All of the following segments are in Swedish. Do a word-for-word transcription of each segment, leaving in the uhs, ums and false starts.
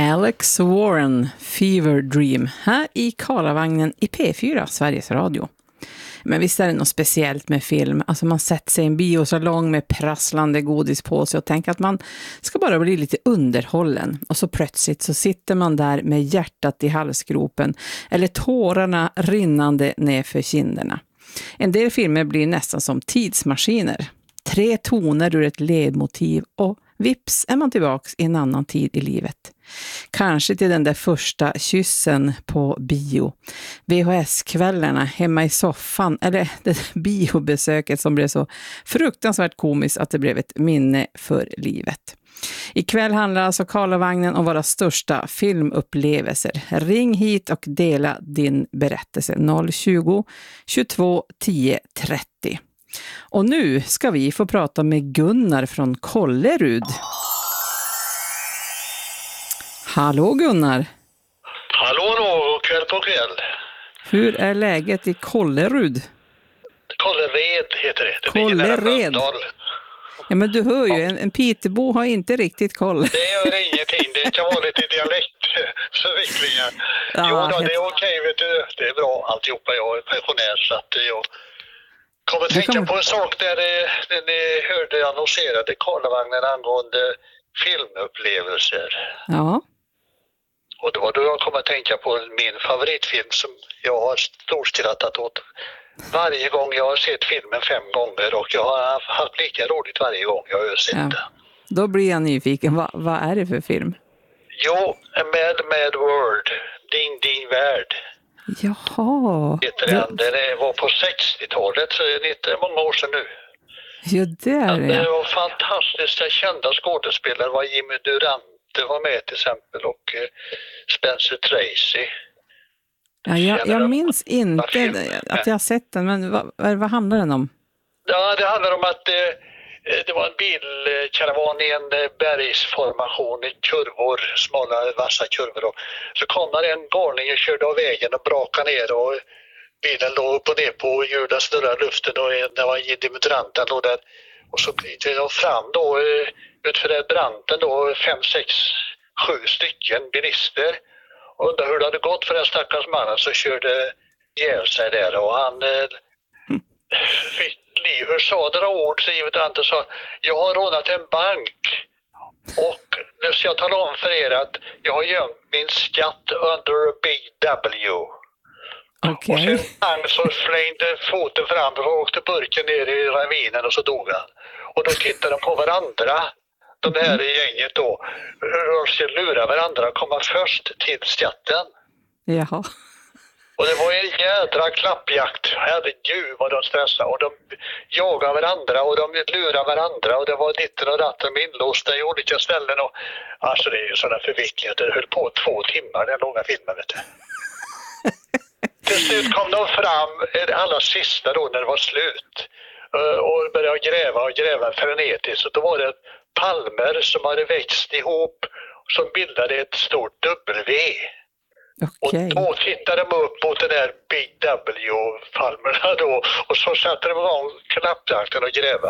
Alex Warren, Fever Dream, här i Karlavagnen i P fyra, Sveriges Radio. Men visst är det något speciellt med film. Alltså man sätter sig i en biosalong med prasslande godis på sig och tänker att man ska bara bli lite underhållen. Och så plötsligt så sitter man där med hjärtat i halsgropen eller tårarna rinnande ner för kinderna. En del filmer blir nästan som tidsmaskiner. Tre toner ur ett ledmotiv och vips är man tillbaks i en annan tid i livet. Kanske till den där första kyssen på bio. V H S-kvällarna hemma i soffan. Eller det biobesöket som blev så fruktansvärt komiskt att det blev ett minne för livet. Ikväll handlar alltså Karlavagnen om våra största filmupplevelser. Ring hit och dela din berättelse noll tjugo, tjugotvå, tio, trettio. Och nu ska vi få prata med Gunnar från Kållerud. Hallå Gunnar. Hallå då, kväll på kväll. Hur är läget i Kållerud? Kållered heter det. Det Kållered. Ja, men du hör ju, en, en pitebo har inte riktigt koll. Det gör ingenting, det kan vara lite dialektförvecklingar. Ja, jo då, helt... det är okej, vet du. Det är bra alltihopa, jag är pensionär så att jag kommer att tänka kan... på en sak där när ni hörde annonserade Karlavagnen angående filmupplevelser. Ja. Och det var då jag kom att tänka på min favoritfilm som jag har storskrattat åt varje gång jag har sett filmen fem gånger och jag har haft lika roligt varje gång jag har sett den. Ja. Då blir jag nyfiken. Va, vad är det för film? Jo, A Mad Mad World. Din din värld. Jaha. Heter den. Den var på sextiotalet, så det är inte många år sedan nu. Jo, det är det. Det var fantastiskt. Kända skådespelare var Jimmy Durante var med till exempel och Spencer Tracy. Ja, jag, jag minns inte att jag har sett den, men vad, vad handlar den om? Ja, det handlar om att det, det var en bilkaravan i en bergsformation i kurvor, smala vassa kurvor. Och så kommer en galning och körde av vägen och brakade ner och bilen låg upp och ner på hjulen snurrade luften och det var Jimmy Durante låg där. Och så gick de fram då utför den branten då fem, sex, sju stycken bilister. Och undrar hur det hade gått för den stackars mannen som körde ihjäl sig där. Och han eh, fick liv. Hur sa några ord så givet Ante sa, jag har rånat en bank. Och nu ska jag tala om för er att jag har gömt min skatt under B W. Okay. Och sen han så slängde foten fram och åkte burken ner i ravinen och så dog han. Och då tittade de på varandra. De här i gänget då, hur de ska lura varandra och komma först till skatten. Jaha. Och det var en jädra klappjakt. Herregud vad de stressade. Och de jagade varandra och de lurade varandra. Och det var ditten och datten inlåsta i olika ställen. Och, alltså det är ju sådana förvecklingar. Det höll på två timmar, den långa filmen, vet du. Till slut kom de fram, allra sista då när det var slut. Och började gräva och gräva frenetiskt. Och då var det palmer som hade växt ihop som bildade ett stort W. Okay. Och då tittade de upp mot den där B W-palmerna då och så satte de igång knappjakten och gräva.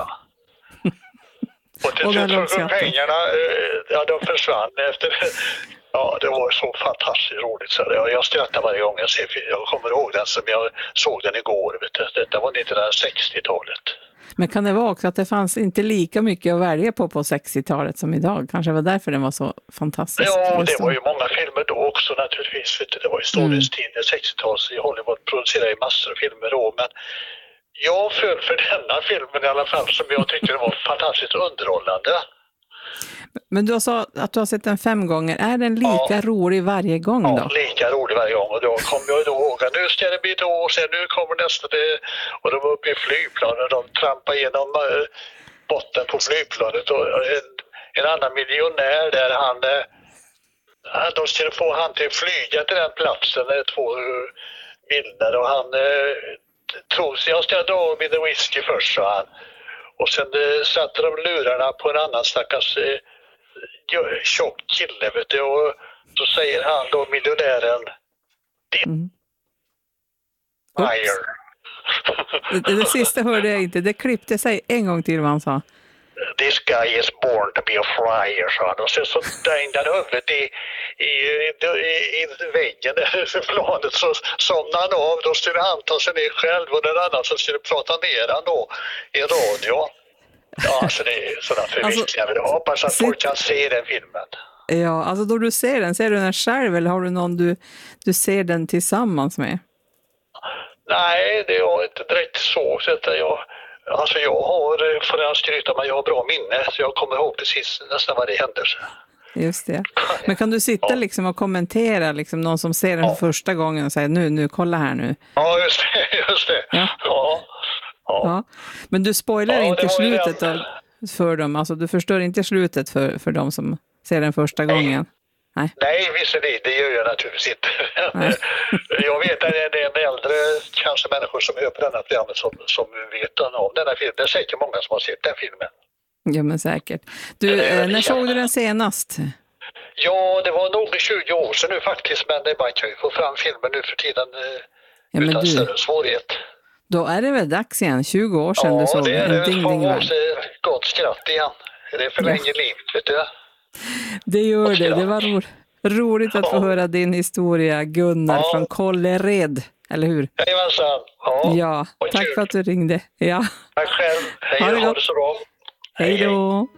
Och till slut så pengarna, ja, de försvann efter. Ja, det var så fantastiskt roligt. Så jag, jag skrattar varje gång jag ser film. Jag kommer ihåg den som jag såg den igår. Vet du. Detta var nittonhundrasextiotalet. Men kan det vara också att det fanns inte lika mycket att välja på på sextiotalet som idag? Kanske var därför den var så fantastisk. Ja, det var ju många filmer då också naturligtvis. Vet du. Det var ju storhetstiden, mm. sextiotalet i Hollywood producerade ju massor av filmer då. Men jag föll för denna filmen i alla fall som jag tyckte var fantastiskt underhållande. Men du sa att du har sett den fem gånger. Är den lika ja. rolig varje gång då? Ja, lika rolig varje gång. Och då kom jag då ihåg att nu ska det bli då och sen nu kommer nästa det. Och de var uppe i flygplanet och de trampade igenom äh, botten på flygplanet. Och en, en annan miljonär där han, äh, de skulle få han till att flyga till den platsen. Två äh, bilder och han äh, tror sig jag ska dra med whisky först, sa han. Och sen äh, satte de lurarna på en annan stackars äh, tjock kille, vet du, och så säger han då, miljonären, din mm. fire. Det, det sista hörde jag inte, det klippte sig en gång till vad han sa. this guy is born to be a friar, sa han. Och sen så dängde han huvudet i, i, i, i väggen i planet, så somnade han av. Då skulle han ta sig ner själv och den annan så skulle prata ner han då i radio. Ja, alltså det är sådana förviskningar. Jag hoppas att folk kan se den filmen. Ja, alltså då du ser den, ser du den själv eller har du någon du, du ser den tillsammans med? Nej, det är inte direkt så. så att jag, alltså jag har, för jag skryta men jag har bra minne så jag kommer ihåg precis nästan vad det händer. Just det. Men kan du sitta ja. liksom och kommentera liksom någon som ser den ja. för första gången och säga nu, nu, kolla här nu. Ja, just det. Just det. Ja. Ja. Ja. Ja. Men du spoilar ja, inte slutet av, för dem, alltså du förstör inte slutet för, för dem som ser den första nej. gången. Nej, Nej visst är det, det gör jag naturligtvis inte. Jag vet att det är en äldre kanske människor som hör på denna programmet som, som vet om denna film. Det är säkert många som har sett den filmen. Ja men säkert. Du, eh, när såg du den senast? Ja, det var nog tjugo år sedan nu faktiskt, men det man kan ju få fram filmen nu för tiden eh, ja, utan du, större svårighet. Då är det väl dags igen, tjugo år sedan ja, du såg det är en ding ding värld. Gott skratt igen. Det är för ja. länge livet, vet du. Det gör det, det var ro- roligt att ja. få höra din historia, Gunnar ja. från Kållered, eller hur? Jajamensan. Ja, ja. Tack kul. för att du ringde. Ja. Tack själv. Hej, ha det, ha det så bra. Hej då.